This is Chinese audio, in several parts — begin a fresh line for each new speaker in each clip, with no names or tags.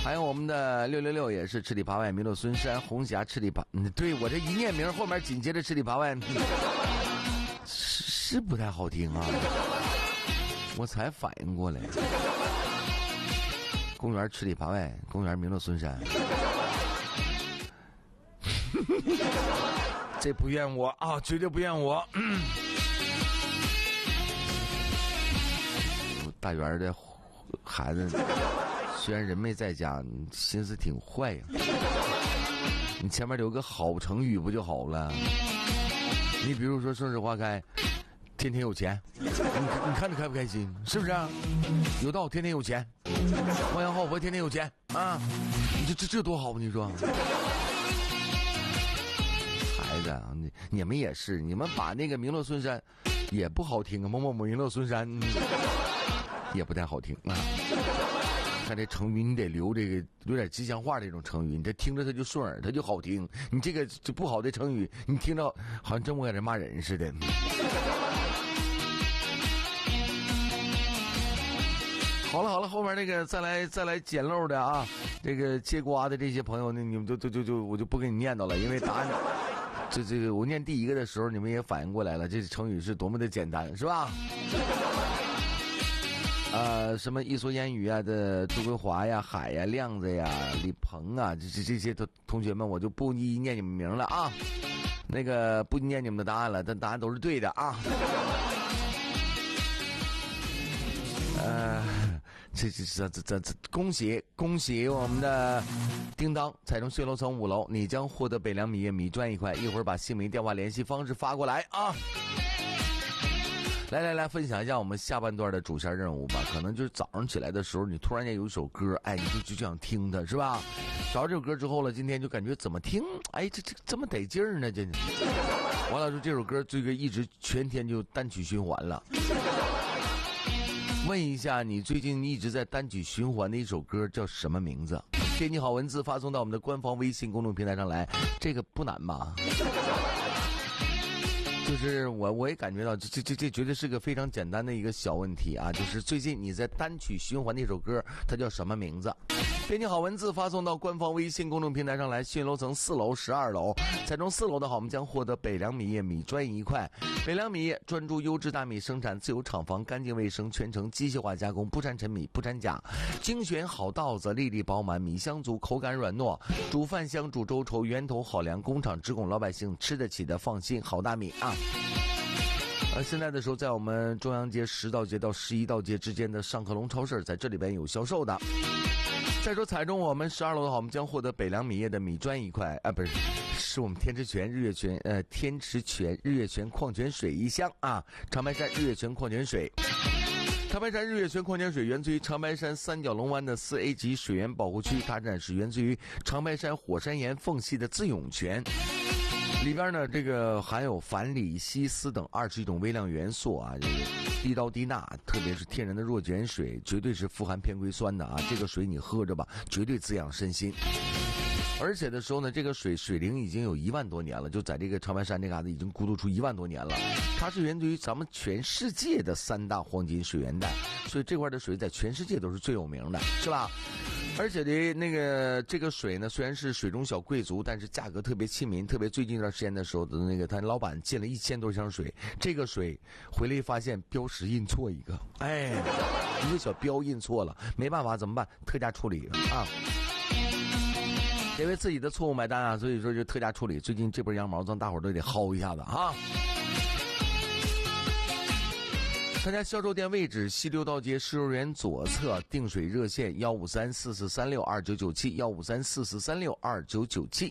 还有我们的666也是吃里扒外，弥勒孙山红霞吃里扒，对，我这一念名后面紧接着吃里扒外，是不太好听啊，我才反应过来。公园吃里扒外，公园弥勒孙山。这不怨我啊，绝对不怨我。大园的孩子虽然人没在家，心思挺坏呀。你前面留个好成语不就好了？你比如说盛世花开，天天有钱，你看着开不开心？是不是啊？有道天天有钱，亡羊好佛天天有钱啊！你这多好，你说？孩子啊，你们也是，你们把那个名落孙山也不好听啊，某某某名落孙山也不太好听啊。看这成语，你得留这个有点吉祥话这种成语，你这听着它就顺耳，它就好听。你这个就不好的成语，你听着好像真我搁这骂人似的。好了，后面那个再来捡漏的啊，这个接瓜的这些朋友呢，你们就我就不给你念叨了，因为答案这个我念第一个的时候，你们也反应过来了，这成语是多么的简单，是吧？什么一蓑烟雨啊的朱桂华呀、海呀、亮子呀、李鹏啊，这些同学们，我就不一一念你们名了啊。那个不念你们的答案了，但答案都是对的啊。这恭喜我们的叮当踩中血楼层5楼，你将获得北凉米业米赚1块，一会儿把姓名、电话联系方式发过来啊。来分享一下我们下半段的主线任务吧。可能就是早上起来的时候，你突然间有一首歌，哎，你就想听它，是吧？找到这首歌之后了，今天就感觉怎么听，哎，这么得劲儿呢，这完了，就这首歌这个一直全天就单曲循环了。问一下，你最近一直在单曲循环的一首歌叫什么名字？编辑好文字发送到我们的官方微信公众平台上来，这个不难吧？就是我也感觉到这绝对是个非常简单的一个小问题啊，就是最近你在单曲循环那首歌它叫什么名字？编辑好文字发送到官方微信公众平台上来，信楼层4楼、12楼，踩中4楼的话，我们将获得北凉米业米赚1块。北凉米业专注优质大米生产，自有厂房，干净卫生，全程机械化加工，不掺陈米，不掺钾，精选好稻子，粒粒饱满，米香足，口感软糯，煮饭香，煮粥稠，源头好粮，工厂直供老百姓吃得起的，放心好大米啊！现在的时候，在我们中央街10道街到11道街之间的上客隆超市，在这里边有销售的。再说踩中我们12楼的话，我们将获得北凉米业的米赚1块啊，不是，是我们天池泉日月泉矿泉水1箱啊，长白山日月泉矿泉水。长白山日月泉矿泉水源自于长白山三角龙湾的4A 级水源保护区，它是源自于长白山火山岩缝隙的自涌泉。里边呢，这个含有钒、锂、硒、锶等21种微量元素啊，这个低刀低钠，特别是天然的弱碱水，绝对是富含偏硅酸的啊。这个水你喝着吧，绝对滋养身心。而且的时候呢，这个水龄已经有1万多年了，就在这个长白山这嘎子已经咕嘟出1万多年了。它是源自于咱们全世界的3大黄金水源带，所以这块的水在全世界都是最有名的，是吧？而且的那个这个水呢，虽然是水中小贵族，但是价格特别亲民。特别最近一段时间的时候的那个，他老板进了1000多箱水，这个水回来发现标识印错一个，哎，一个小标印错了，没办法，怎么办？特价处理啊，得为自己的错误买单啊，所以说就特价处理。最近这波羊毛，咱大伙儿都得薅一下子啊。参加销售店位置：西6道街市幼儿园左侧，订水热线15344362997，15344362997。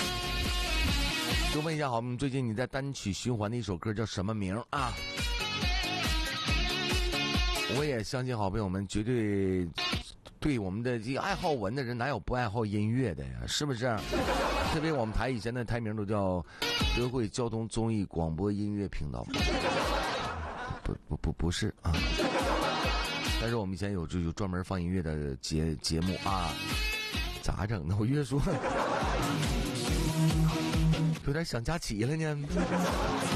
就问一下，好，我们最近你在单曲循环的一首歌叫什么名啊？我也相信好朋友们绝对对我们的这个爱好文的人，哪有不爱好音乐的呀？是不是？特别我们台以前的台名都叫德惠交通综艺广播音乐频道。不是啊，但是我们以前有专门放音乐的节目啊，咋整呢？我越说有点想加起了呢。